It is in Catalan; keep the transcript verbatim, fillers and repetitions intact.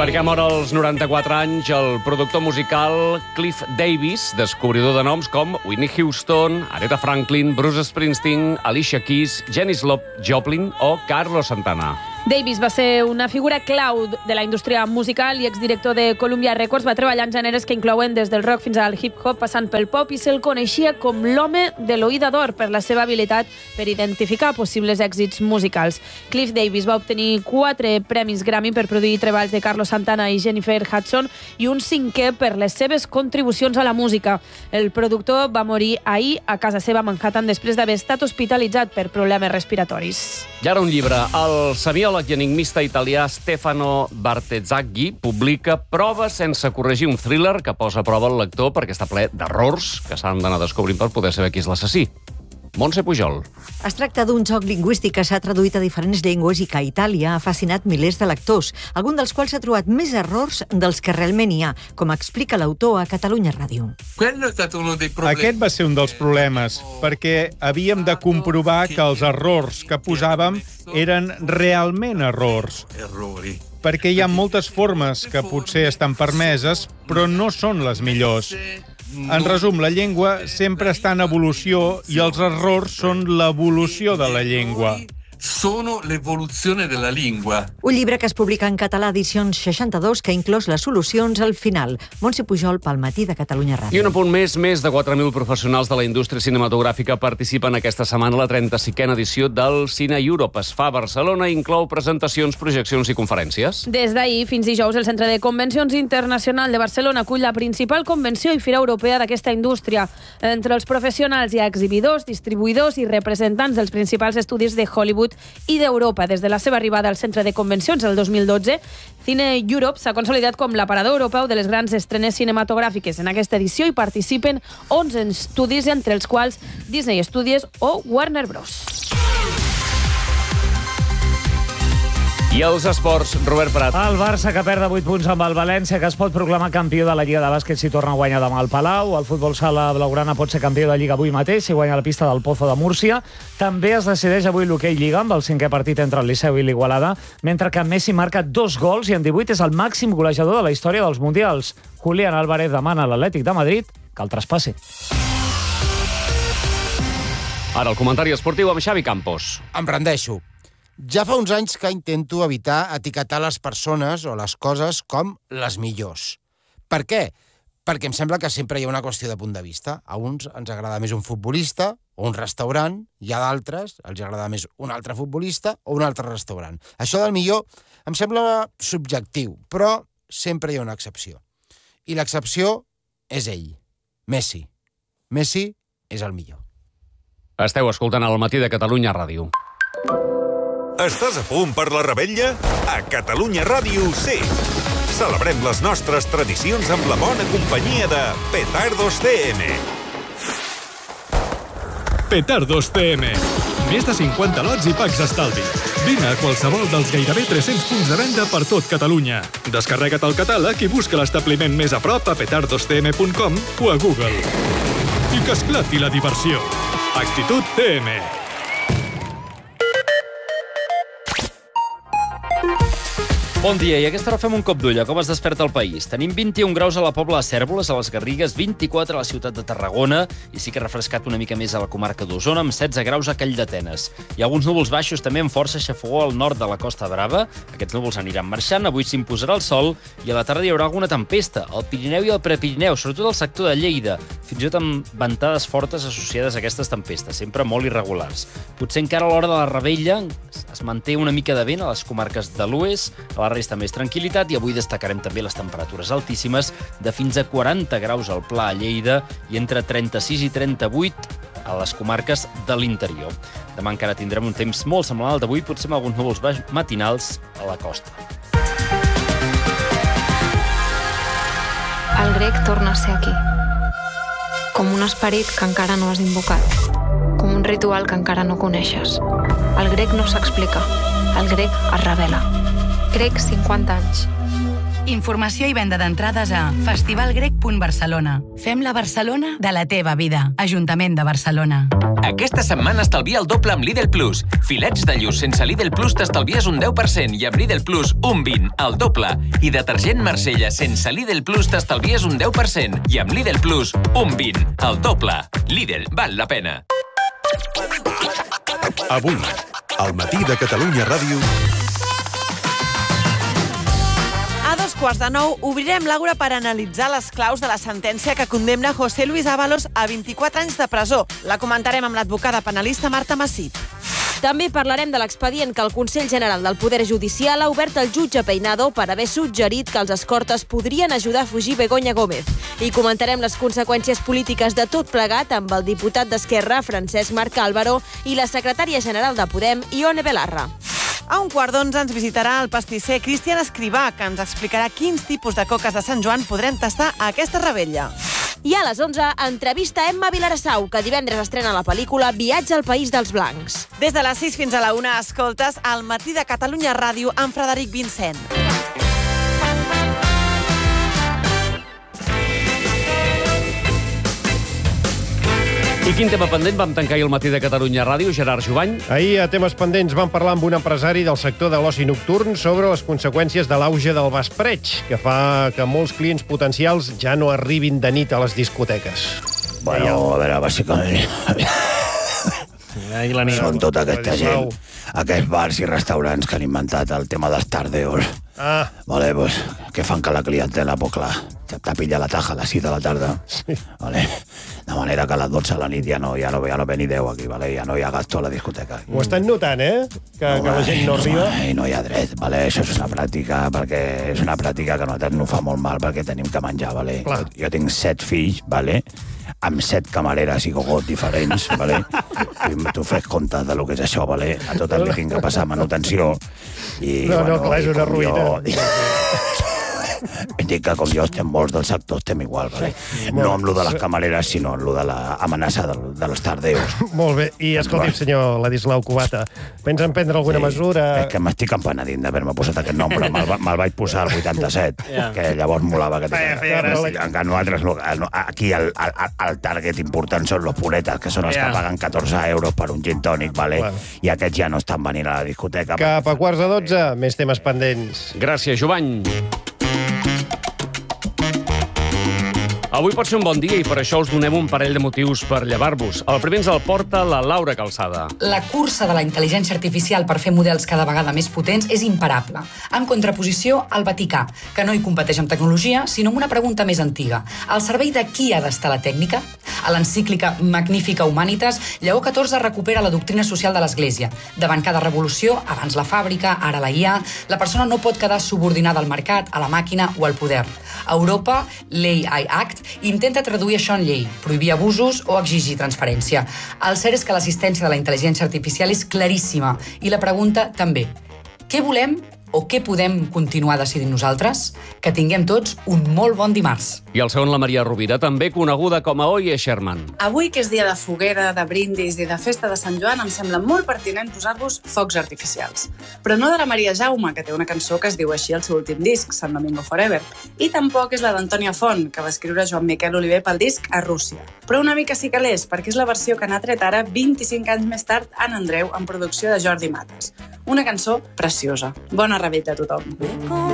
perquè mor als noranta-quatre anys el productor musical Cliff Davis, descobridor de noms com Whitney Houston, Aretha Franklin, Bruce Springsteen, Alicia Keys, Janis Joplin o Carlos Santana. Davis va ser una figura clau de la indústria musical i exdirector de Columbia Records. Va treballar en gèneres que inclouen des del rock fins al hip-hop, passant pel pop, i se'l coneixia com l'home de l'oïda d'or per la seva habilitat per identificar possibles èxits musicals. Cliff Davis va obtenir quatre premis Grammy per produir treballs de Carlos Santana i Jennifer Hudson i un cinquè per les seves contribucions a la música. El productor va morir ahir a casa seva a Manhattan després d'haver estat hospitalitzat per problemes respiratoris. I ara un llibre. El semiòleg i enigmista italià Stefano Bartezzaghi publica Proves sense corregir, un thriller que posa a prova el lector perquè està ple d'errors que s'han d'anar descobrint per poder saber qui és l'assassí. Montse Pujol. Es tracta d'un joc lingüístic que s'ha traduït a diferents llengües i que a Itàlia ha fascinat milers de lectors, algun dels quals ha trobat més errors dels que realment hi ha, com explica l'autor a Catalunya Ràdio. Aquest va ser un dels problemes, perquè havíem de comprovar que els errors que posàvem eren realment errors. Perquè hi ha moltes formes que potser estan permeses, però no són les millors. En resum, la llengua sempre està en evolució i els errors són l'evolució de la llengua. Sono l'evoluzione della lingua. Un llibre que es publica en català, edicions seixanta-dos, que ha inclòs les solucions al final. Montse Pujol, pel Matí de Catalunya Ràdio. I un apunt més, més de quatre mil professionals de la indústria cinematogràfica participen aquesta setmana a la trenta-cinquena edició del Cine Europe. Es fa a Barcelona i inclou presentacions, projeccions i conferències. Des d'ahir fins dijous, el Centre de Convencions Internacional de Barcelona acull la principal convenció i fira europea d'aquesta indústria. Entre els professionals hi ha exhibidors, distribuïdors i representants dels principals estudis de Hollywood i d'Europa. Des de la seva arribada al Centre de Convencions el dos mil dotze, Cine Europe s'ha consolidat com l'aparador europeu de les grans estrenes cinematogràfiques. En aquesta edició hi participen onze estudis, entre els quals Disney Studios o Warner Bros. I els esports, Robert Prat. El Barça, que perd de vuit punts amb el València, que es pot proclamar campió de la Lliga de Bàsquet si torna a guanyar demà al Palau. El futbol sala blaugrana pot ser campió de Lliga avui mateix si guanya la pista del Pozo de Múrcia. També es decideix avui l'hoquei Lliga amb el cinquè partit entre el Liceu i l'Igualada, mentre que Messi marca dos gols i en divuit és el màxim golejador de la història dels Mundials. Julián Álvarez demana a l'Atlètic de Madrid que el traspassi. Ara el comentari esportiu amb Xavi Campos. Em rendeixo. Ja fa uns anys que intento evitar etiquetar les persones o les coses com les millors. Per què? Perquè em sembla que sempre hi ha una qüestió de punt de vista. A uns ens agrada més un futbolista o un restaurant, i a d'altres els agrada més un altre futbolista o un altre restaurant. Això del millor em sembla subjectiu, però sempre hi ha una excepció. I l'excepció és ell, Messi. Messi és el millor. Esteu escoltant al Matí de Catalunya Ràdio. Estàs a punt per la revetlla? A Catalunya Ràdio sí! Celebrem les nostres tradicions amb la bona companyia de Petardos C M. Petardos C M. Més de cinquanta lots i packs d'estalvi. Vine a qualsevol dels gairebé tres-cents punts de venda per tot Catalunya. Descarrega't el catàleg i busca l'establiment més a prop a petardos c m punt com o a Google. I que esclati la diversió. Actitud C M. Bon dia, i a aquesta hora fem un cop d'ull a com es desperta el país. Tenim vint-i-un graus a la Pobla de Cérvoles, a les Garrigues, vint-i-quatre a la ciutat de Tarragona, i sí que ha refrescat una mica més a la comarca d'Osona, amb setze graus a Calldetenes. Hi ha alguns núvols baixos també amb força xafogor al nord de la Costa Brava. Aquests núvols aniran marxant, avui s'imposarà el sol, i a la tarda hi haurà alguna tempesta, al Pirineu i al Prepirineu, sobretot al sector de Lleida, fins i tot amb ventades fortes associades a aquestes tempestes, sempre molt irregulars. Potser encara a l'hora de la revetlla es manté una mica de vent a les comarques de l'oest, a la resta més tranquil·litat, i avui destacarem també les temperatures altíssimes de fins a quaranta graus al Pla a Lleida i entre trenta-sis i trenta-vuit a les comarques de l'interior. Demà encara tindrem un temps molt semblant al d'avui, potser amb alguns núvols matinals a la costa. El grec torna a ser aquí. Com un esperit que encara no has invocat. Com un ritual que encara no coneixes. El grec no s'explica. El grec es revela. Grec cinquanta anys. Informació i venda d'entrades a festivalgrec punt barcelona. Fem la Barcelona de la teva vida. Ajuntament de Barcelona. Aquesta setmana estalvia el doble amb Lidl Plus. Filets de lluç sense Lidl Plus t'estalvies un deu per cent i amb Lidl Plus un vint, el doble. I detergent Marsella sense Lidl Plus t'estalvies un deu per cent i amb Lidl Plus un vint, el doble. Lidl, val la pena. Avui, al matí de Catalunya Ràdio... A dos quarts de nou obrirem l'Àgora per analitzar les claus de la sentència que condemna José Luis Ábalos a vint-i-quatre anys de presó. La comentarem amb l'advocada penalista Marta Massip. També parlarem de l'expedient que el Consell General del Poder Judicial ha obert al jutge Peinado per haver suggerit que els escortes podrien ajudar a fugir Begoña Gómez. I comentarem les conseqüències polítiques de tot plegat amb el diputat d'Esquerra, Francesc Marc Álvaro, i la secretària general de Podem, Ione Belarra. A un quart d'onze ens visitarà el pastisser Cristian Escrivà, que ens explicarà quins tipus de coques de Sant Joan podrem tastar a aquesta revetlla. I a les onze, entrevista Emma Vilarassau, que divendres estrena la pel·lícula Viatge al País dels Blancs. Des de les sis fins a la una escoltes El matí de Catalunya Ràdio amb Frederic Vincent. I quin tema pendent vam tancar ahir al matí de Catalunya Ràdio, Gerard Jovany? Ahir, a temes pendents, vam parlar amb un empresari del sector de l'oci nocturn sobre les conseqüències de l'auge del vespreig, que fa que molts clients potencials ja no arribin de nit a les discoteques. Bueno, a veure, bàsicament... Són tota aquesta gent, aquests bars i restaurants que han inventat el tema dels tardeos. Ah. Vale, pues, que fan que la clientela, pues clar, te pilla la taja a les sis de la tarda. Sí. Vale. De manera que a les dotze de la nit ja no, ja no, ja no ve ni deu aquí, vale? Ja no hi ha gasto a la discoteca. Ho estan notant, eh? Que, no, que la gent no arriba. I no hi ha dret, vale? Això és una pràctica, perquè és una pràctica que a nosaltres no fa molt mal perquè tenim que menjar, vale? Clar. Jo, jo tinc set fills, vale? Amb set camareres i gogot diferents, vale? I tu fes compte de lo que és això, vale? A totes li tinc que passar manutenció. I, no, bueno, no, clar, és una ruïna. Jo... Dic que com jo estem molts del sector, estem igual, vale? No amb lo de les camareres, sinó amb lo de l'amenaça de, de les tardeus. Molt bé. I escolti'm, senyor Ladislau Cubata, pensen prendre alguna sí, mesura? És que m'estic empenedint d'haver-me posat aquest nom, però me'l me vaig posar al vuitanta-set, yeah. Que llavors molava que... Feia, feia gràcia. Que nosaltres, aquí el, el, el target important són los puretas, que són els yeah. que paguen catorze euros per un gin tònic, vale? Bueno. I aquests ja no estan venint a la discoteca. Cap a quarts de dotze, més temes pendents. Gràcies, Jovany. Avui pot ser un bon dia i per això us donem un parell de motius per llevar-vos. El primer ens el porta la Laura Calçada. La cursa de la intel·ligència artificial per fer models cada vegada més potents és imparable. En contraposició al Vaticà, que no hi competeix amb tecnologia, sinó amb una pregunta més antiga. Al servei de qui ha d'estar la tècnica? A l'encíclica Magnifica Humanitas, Lleó catorze recupera la doctrina social de l'Església. Davant cada revolució, abans la fàbrica, ara la I A, la persona no pot quedar subordinada al mercat, a la màquina o al poder. A Europa, l'A I Act intenta traduir això en llei, prohibir abusos o exigir transparència. El cert és que l'assistència de la intel·ligència artificial és claríssima i la pregunta també. Què volem o què podem continuar decidint nosaltres? Que tinguem tots un molt bon dimarts. I el segon, la Maria Rovira, també coneguda com a Oye Sherman. Avui, que és dia de foguera, de brindis i de festa de Sant Joan, em sembla molt pertinent posar-vos focs artificials. Però no de la Maria Jaume, que té una cançó que es diu així al seu últim disc, Sant Domingo Forever, i tampoc és la d'Antònia Font, que va escriure Joan Miquel Oliver pel disc A Rússia. Però una mica sí que l'és, perquè és la versió que n'ha tret ara, vint-i-cinc anys més tard, Anna Andreu, en producció de Jordi Matas. Una cançó preciosa. Bona rebella a tothom.